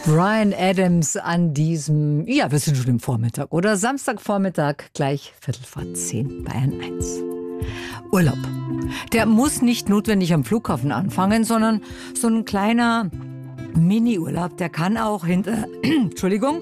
Bryan Adams an diesem, ja, wir sind schon im Vormittag, oder? Samstagvormittag, gleich 9:15, Bayern 1. Urlaub. Der muss nicht notwendig am Flughafen anfangen, sondern so ein kleiner Mini-Urlaub, der kann auch hinter, Entschuldigung.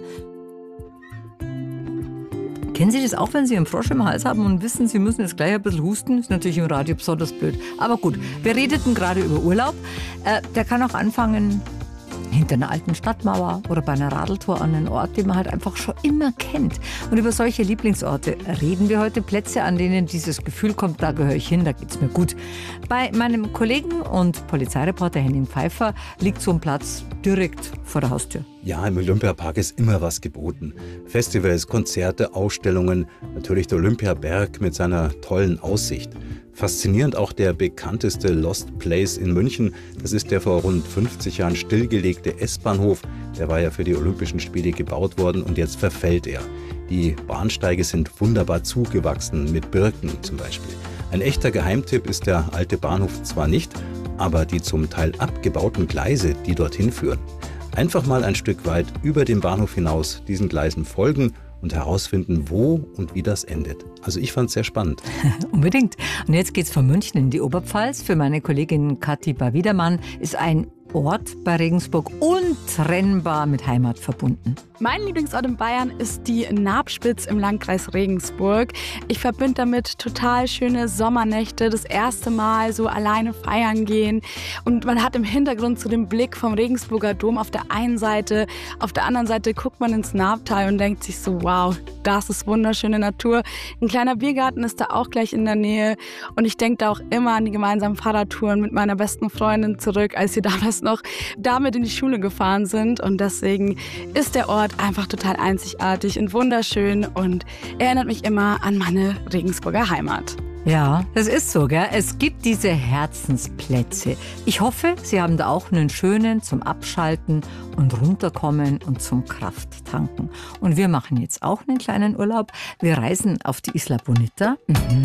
Kennen Sie das auch, wenn Sie einen Frosch im Hals haben und wissen, Sie müssen jetzt gleich ein bisschen husten? Ist natürlich im Radio besonders blöd. Aber gut, wir redeten gerade über Urlaub. Der kann auch anfangen hinter einer alten Stadtmauer oder bei einer Radeltour an einen Ort, den man halt einfach schon immer kennt. Und über solche Lieblingsorte reden wir heute. Plätze, an denen dieses Gefühl kommt, da gehöre ich hin, da geht's mir gut. Bei meinem Kollegen und Polizeireporter Henning Pfeiffer liegt so ein Platz direkt vor der Haustür. Ja, im Olympiapark ist immer was geboten. Festivals, Konzerte, Ausstellungen, natürlich der Olympiaberg mit seiner tollen Aussicht. Faszinierend auch der bekannteste Lost Place in München. Das ist der vor rund 50 Jahren stillgelegte S-Bahnhof. Der war ja für die Olympischen Spiele gebaut worden und jetzt verfällt er. Die Bahnsteige sind wunderbar zugewachsen, mit Birken zum Beispiel. Ein echter Geheimtipp ist der alte Bahnhof zwar nicht, aber die zum Teil abgebauten Gleise, die dorthin führen. Einfach mal ein Stück weit über den Bahnhof hinaus diesen Gleisen folgen und herausfinden, wo und wie das endet. Also ich fand es sehr spannend. Unbedingt. Und jetzt geht's von München in die Oberpfalz. Für meine Kollegin Kathi Bawidermann ist ein Ort bei Regensburg untrennbar mit Heimat verbunden. Mein Lieblingsort in Bayern ist die Nabspitz im Landkreis Regensburg. Ich verbinde damit total schöne Sommernächte, das erste Mal so alleine feiern gehen. Und man hat im Hintergrund so den Blick vom Regensburger Dom auf der einen Seite. Auf der anderen Seite guckt man ins Nabtal und denkt sich so, wow, das ist wunderschöne Natur. Ein kleiner Biergarten ist da auch gleich in der Nähe. Und ich denke da auch immer an die gemeinsamen Fahrradtouren mit meiner besten Freundin zurück, als wir damals noch damit in die Schule gefahren sind. Und deswegen ist der Ort einfach total einzigartig und wunderschön und erinnert mich immer an meine Regensburger Heimat. Ja, das ist so, gell? Es gibt diese Herzensplätze. Ich hoffe, Sie haben da auch einen schönen zum Abschalten und runterkommen und zum Krafttanken. Und wir machen jetzt auch einen kleinen Urlaub. Wir reisen auf die Isla Bonita.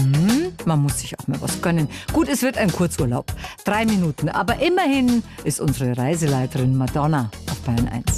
Man muss sich auch mal was gönnen. Gut, es wird ein Kurzurlaub. 3 Minuten. Aber immerhin ist unsere Reiseleiterin Madonna auf Bayern 1.